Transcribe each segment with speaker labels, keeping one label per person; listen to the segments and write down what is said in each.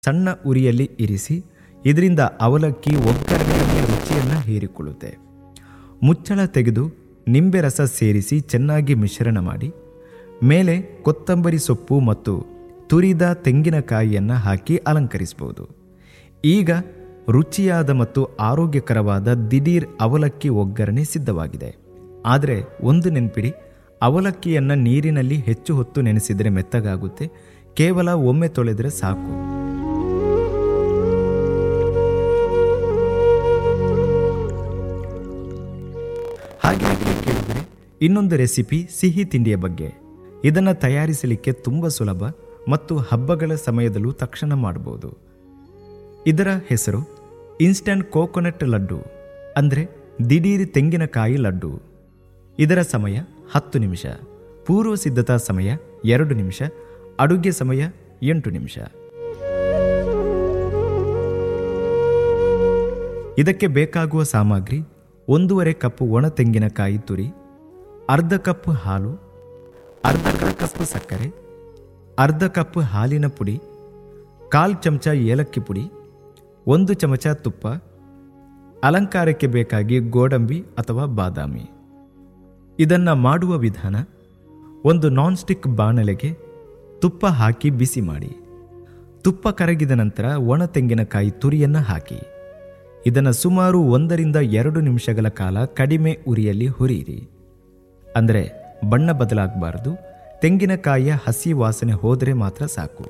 Speaker 1: ಸಣ್ಣ ಉರಿಯಲ್ಲಿ ಇರಿಸಿ ಇದರಿಂದ ಅವಲಕ್ಕಿ ಒಗ್ಗರಣೆಯ ರುಚಿಯನ್ನು ಹೀರಿಕೊಳ್ಳುತ್ತೆ. ಮುಚ್ಚಳ ತೆಗೆದು ನಿಂಬೆ ರಸ ಸೇರಿಸಿ ಚೆನ್ನಾಗಿ ಮಿಶ್ರಣ ಮಾಡಿ ಮೇಲೆ ಕೊತ್ತಂಬರಿ ಸೊಪ್ಪು ಮತ್ತು ತುರಿದ ತೆಂಗಿನಕಾಯಿಯನ್ನು ಹಾಕಿ ಅಲಂಕರಿಸಬಹುದು. ಈಗ ರುಚಿಯಾದ ಮತ್ತು ಆರೋಗ್ಯಕರವಾದ ದಿಢೀರ್ ಅವಲಕ್ಕಿ ಒಗ್ಗರಣೆ ಸಿದ್ಧವಾಗಿದೆ. ಆದರೆ ಒಂದು ನೆನಪಿಡಿ, ಅವಲಕ್ಕಿಯನ್ನು ನೀರಿನಲ್ಲಿ ಹೆಚ್ಚು ಹೊತ್ತು ನೆನೆಸಿದರೆ ಮೆತ್ತಗಾಗುತ್ತೆ. ಕೇವಲ ಒಮ್ಮೆ ತೊಳೆದರೆ ಸಾಕು. ಹಾಗೆ ಕೇಳಿದರೆ ಇನ್ನೊಂದು ರೆಸಿಪಿ ಸಿಹಿ ತಿಂಡಿಯ ಬಗ್ಗೆ. ಇದನ್ನು ತಯಾರಿಸಲಿಕ್ಕೆ ತುಂಬ ಸುಲಭ ಮತ್ತು ಹಬ್ಬಗಳ ಸಮಯದಲ್ಲೂ ತಕ್ಷಣ ಮಾಡಬಹುದು. ಇದರ ಹೆಸರು ಇನ್ಸ್ಟಂಟ್ ಕೋಕೋನಟ್ ಲಡ್ಡು, ಅಂದರೆ ದಿಢೀರ್ ತೆಂಗಿನಕಾಯಿ ಲಡ್ಡು. ಇದರ ಸಮಯ 10 ನಿಮಿಷ, ಪೂರ್ವ ಸಿದ್ಧತಾ ಸಮಯ 2 ನಿಮಿಷ, ಅಡುಗೆ ಸಮಯ 8 ನಿಮಿಷ. ಇದಕ್ಕೆ ಬೇಕಾಗುವ ಸಾಮಗ್ರಿ: 1.5 ಕಪ್ ಒಣ ತೆಂಗಿನಕಾಯಿ ತುರಿ, ಅರ್ಧ ಕಪ್ ಹಾಲು, ಅರ್ಧ ಕಪ್ ಸಕ್ಕರೆ, ಅರ್ಧ ಕಪ್ ಹಾಲಿನ ಪುಡಿ, 1/4 ಚಮಚ ಏಲಕ್ಕಿ ಪುಡಿ, 1 ಚಮಚ ತುಪ್ಪ, ಅಲಂಕಾರಕ್ಕೆ ಬೇಕಾಗಿ ಗೋಡಂಬಿ ಅಥವಾ ಬಾದಾಮಿ. ಇದನ್ನು ಮಾಡುವ ವಿಧಾನ: ಒಂದು ನಾನ್ ಸ್ಟಿಕ್ ಬಾಣಲೆಗೆ ತುಪ್ಪ ಹಾಕಿ ಬಿಸಿ ಮಾಡಿ. ತುಪ್ಪ ಕರಗಿದ ನಂತರ ಒಣ ತೆಂಗಿನಕಾಯಿ ತುರಿಯನ್ನು ಹಾಕಿ ಇದನ್ನು ಸುಮಾರು 1 ರಿಂದ 2 ನಿಮಿಷಗಳ ಕಾಲ ಕಡಿಮೆ ಉರಿಯಲ್ಲಿ ಹುರಿಯಿರಿ. ಅಂದರೆ ಬಣ್ಣ ಬದಲಾಗಬಾರದು, ತೆಂಗಿನಕಾಯಿಯ ಹಸಿ ವಾಸನೆ ಹೋದರೆ ಮಾತ್ರ ಸಾಕು.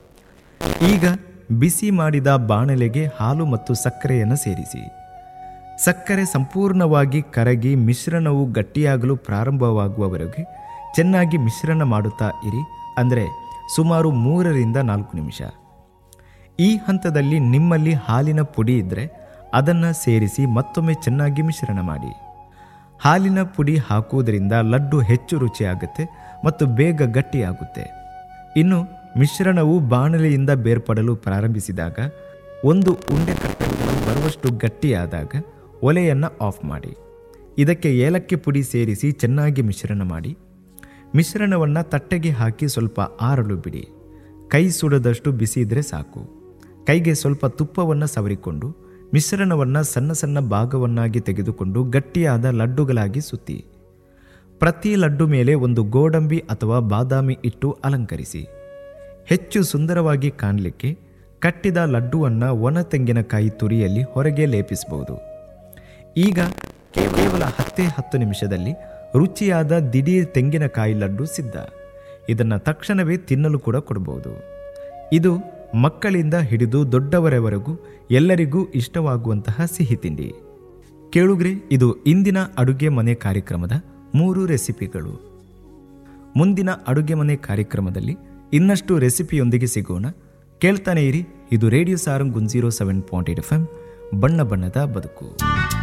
Speaker 1: ಈಗ ಬಿಸಿ ಮಾಡಿದ ಬಾಣಲೆಗೆ ಹಾಲು ಮತ್ತು ಸಕ್ಕರೆಯನ್ನು ಸೇರಿಸಿ. ಸಕ್ಕರೆ ಸಂಪೂರ್ಣವಾಗಿ ಕರಗಿ ಮಿಶ್ರಣವು ಗಟ್ಟಿಯಾಗಲು ಪ್ರಾರಂಭವಾಗುವವರೆಗೆ ಚೆನ್ನಾಗಿ ಮಿಶ್ರಣ ಮಾಡುತ್ತಾ ಇರಿ, ಅಂದರೆ ಸುಮಾರು 3 ರಿಂದ 4 ನಿಮಿಷ. ಈ ಹಂತದಲ್ಲಿ ನಿಮ್ಮಲ್ಲಿ ಹಾಲಿನ ಪುಡಿ ಇದ್ದರೆ ಅದನ್ನು ಸೇರಿಸಿ ಮತ್ತೊಮ್ಮೆ ಚೆನ್ನಾಗಿ ಮಿಶ್ರಣ ಮಾಡಿ. ಹಾಲಿನ ಪುಡಿ ಹಾಕುವುದರಿಂದ ಲಡ್ಡು ಹೆಚ್ಚು ರುಚಿಯಾಗುತ್ತೆ ಮತ್ತು ಬೇಗ ಗಟ್ಟಿಯಾಗುತ್ತೆ. ಇನ್ನು ಮಿಶ್ರಣವು ಬಾಣಲೆಯಿಂದ ಬೇರ್ಪಡಲು ಪ್ರಾರಂಭಿಸಿದಾಗ, ಒಂದು ಉಂಡೆ ಕಟ್ಟಲು ಬರುವಷ್ಟು ಗಟ್ಟಿಯಾದಾಗ ಒಲೆಯನ್ನು ಆಫ್ ಮಾಡಿ. ಇದಕ್ಕೆ ಏಲಕ್ಕಿ ಪುಡಿ ಸೇರಿಸಿ ಚೆನ್ನಾಗಿ ಮಿಶ್ರಣ ಮಾಡಿ. ಮಿಶ್ರಣವನ್ನು ತಟ್ಟೆಗೆ ಹಾಕಿ ಸ್ವಲ್ಪ ಆರಲು ಬಿಡಿ. ಕೈ ಸುಡದಷ್ಟು ಬಿಸಿ ಇದ್ದರೆ ಸಾಕು. ಕೈಗೆ ಸ್ವಲ್ಪ ತುಪ್ಪವನ್ನು ಸವರಿಕೊಂಡು ಮಿಶ್ರಣವನ್ನು ಸಣ್ಣ ಸಣ್ಣ ಭಾಗವನ್ನಾಗಿ ತೆಗೆದುಕೊಂಡು ಗಟ್ಟಿಯಾದ ಲಡ್ಡುಗಳಾಗಿ ಸುತ್ತಿ. ಪ್ರತಿ ಲಡ್ಡು ಮೇಲೆ ಒಂದು ಗೋಡಂಬಿ ಅಥವಾ ಬಾದಾಮಿ ಇಟ್ಟು ಅಲಂಕರಿಸಿ. ಹೆಚ್ಚು ಸುಂದರವಾಗಿ ಕಾಣಲಿಕ್ಕೆ ಕಟ್ಟಿದ ಲಡ್ಡುವನ್ನು ಒಣ ತೆಂಗಿನಕಾಯಿ ತುರಿಯಲ್ಲಿ ಹೊರಗೆ ಲೇಪಿಸಬಹುದು. ಈಗ ಕೇವಲ 10 ನಿಮಿಷದಲ್ಲಿ ರುಚಿಯಾದ ದಿಢೀರ್ ತೆಂಗಿನಕಾಯಿ ಲಡ್ಡು ಸಿದ್ಧ. ಇದನ್ನು ತಕ್ಷಣವೇ ತಿನ್ನಲು ಕೂಡ ಕೊಡಬಹುದು. ಇದು ಮಕ್ಕಳಿಂದ ಹಿಡಿದು ದೊಡ್ಡವರವರೆಗೂ ಎಲ್ಲರಿಗೂ ಇಷ್ಟವಾಗುವಂತಹ ಸಿಹಿ ತಿಂಡಿ. ಕೇಳುಗ್ರೆ, ಇದು ಇಂದಿನ ಅಡುಗೆ ಮನೆ ಕಾರ್ಯಕ್ರಮದ 3 ರೆಸಿಪಿಗಳು. ಮುಂದಿನ ಅಡುಗೆ ಮನೆ ಕಾರ್ಯಕ್ರಮದಲ್ಲಿ ಇನ್ನಷ್ಟು ರೆಸಿಪಿಯೊಂದಿಗೆ ಸಿಗೋಣ. ಕೇಳ್ತಾನೆ ಇರಿ. ಇದು ರೇಡಿಯೋ ಸಾರಂಗ್ 107.8 FM, ಬಣ್ಣ ಬಣ್ಣದ ಬದುಕು.